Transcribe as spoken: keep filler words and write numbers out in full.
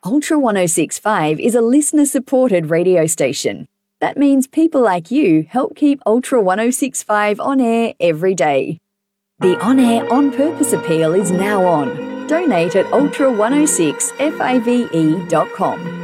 Ultra one oh six point five is a listener-supported radio station. That means people like you help keep Ultra one oh six point five on air every day. The On Air On Purpose appeal is now on. Donate at ultra one oh six five e dot com.